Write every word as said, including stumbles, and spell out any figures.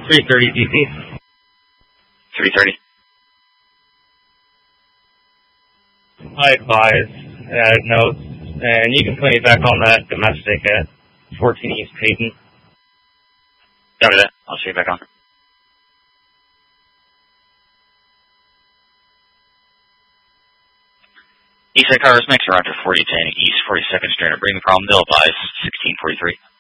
three thirty D P. three thirty. I advise, uh, notes, and you can put me back on that domestic at fourteen East Peyton. Copy that. I'll see you back on. Eastside Cars, Max Roger forty ten East forty-second Street. Bring the problem, bill advise sixteen forty-three.